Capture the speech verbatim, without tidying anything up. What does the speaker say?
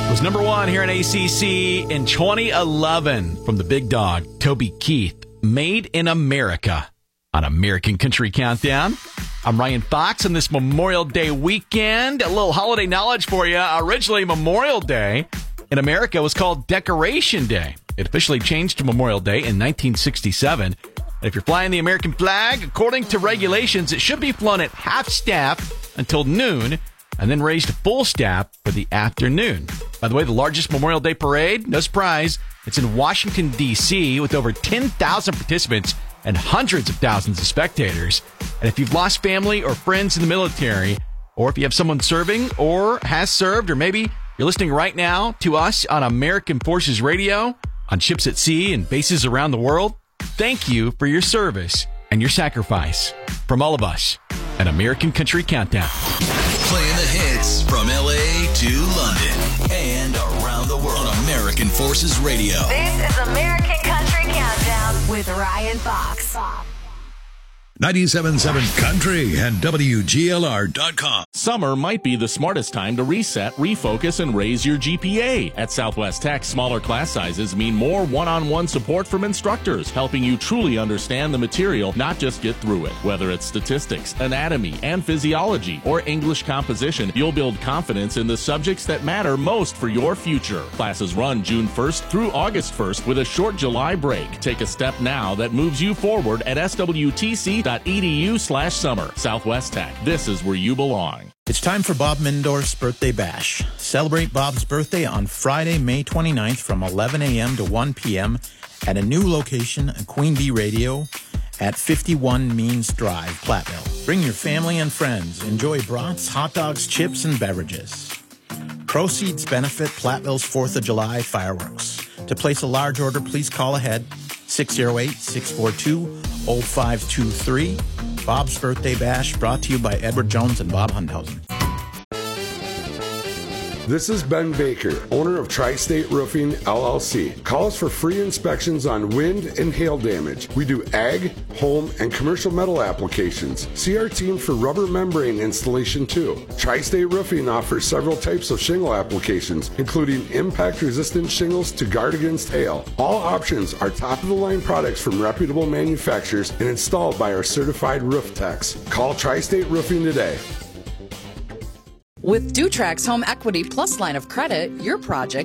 It was number one here in A C C in twenty eleven from the big dog, Toby Keith. Made in America on American Country Countdown. I'm Ryan Fox on this Memorial Day weekend. A little holiday knowledge for you. Originally, Memorial Day in America was called Decoration Day. It officially changed to Memorial Day in nineteen sixty-seven. And if you're flying the American flag, according to regulations, it should be flown at half staff until noon and then raised to full staff for the afternoon. By the way, the largest Memorial Day parade, no surprise, it's in Washington, D C with over ten thousand participants and hundreds of thousands of spectators. And if you've lost family or friends in the military, or if you have someone serving or has served, or maybe you're listening right now to us on American Forces Radio, on ships at sea and bases around the world, thank you for your service and your sacrifice. From all of us at American Country Countdown. Playing the hits from L A to London and around the world on American Forces Radio. This is American Country Countdown with Ryan Fox. ninety-seven point seven Country and W G L R dot com. Summer might be the smartest time to reset, refocus, and raise your G P A. At Southwest Tech, smaller class sizes mean more one-on-one support from instructors, helping you truly understand the material, not just get through it. Whether it's statistics, anatomy, and physiology, or English composition, you'll build confidence in the subjects that matter most for your future. Classes run June first through August first with a short July break. Take a step now that moves you forward at S W T C dot E D U slash summer. Southwest Tech, this is where you belong. It's time for Bob Mindorf's Birthday Bash. Celebrate Bob's birthday on Friday, May twenty-ninth from eleven a.m. to one p.m. at a new location, a Queen Bee Radio, at fifty-one Means Drive, Platteville. Bring your family and friends. Enjoy brats, hot dogs, chips, and beverages. Proceeds benefit Platteville's fourth of July fireworks. To place a large order, please call ahead, six oh eight, six four two, oh five two three. Bob's Birthday Bash, brought to you by Edward Jones and Bob Hundhausen. This is Ben Baker, owner of Tri-State Roofing, L L C. Call us for free inspections on wind and hail damage. We do ag, home, and commercial metal applications. See our team for rubber membrane installation too. Tri-State Roofing offers several types of shingle applications, including impact-resistant shingles to guard against hail. All options are top-of-the-line products from reputable manufacturers and installed by our certified roof techs. Call Tri-State Roofing today. With Dutrax Home Equity Plus line of credit, your project